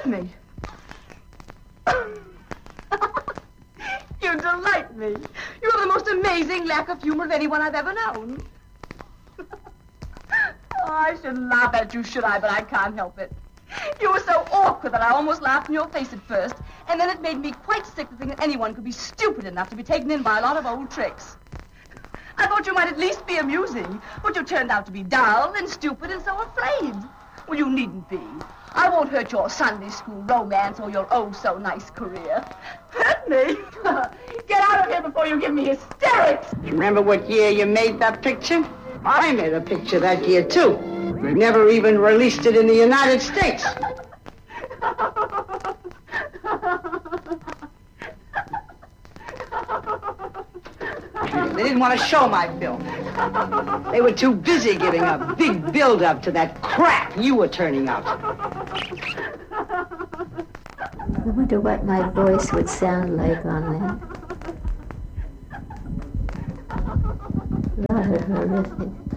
hurt me. You delight me. You're the most amazing lack of humor of anyone I've ever known. Oh, I should laugh at you, should I? But I can't help it. You were so awkward that I almost laughed in your face at first, and then it made me quite sick to think that anyone could be stupid enough to be taken in by a lot of old tricks. I thought you might at least be amusing, but you turned out to be dull and stupid and so afraid. Well, you needn't be. I won't hurt your Sunday school romance or your oh-so-nice career. Hurt me? Get out of here before you give me hysterics. Remember what year you made that picture? I made a picture that year, too. We never even released it in the United States. They didn't want to show my film. They were too busy giving a big build-up to that crap you were turning out. I wonder what my voice would sound like on that. Rather horrific.